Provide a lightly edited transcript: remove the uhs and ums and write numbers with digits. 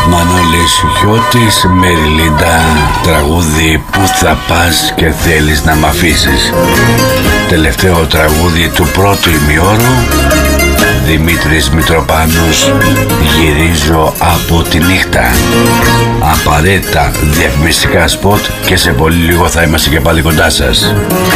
Μανώλης Χιώτης, Μεριλίντα, τραγούδι «Πού θα πας και θέλεις να μ' αφήσεις». Τελευταίο τραγούδι του πρώτου ημιώρου, Δημήτρης Μητροπάνος, «Γυρίζω από τη νύχτα». Απαραίτητα διαφημιστικά σποτ και σε πολύ λίγο θα είμαστε και πάλι κοντά σας.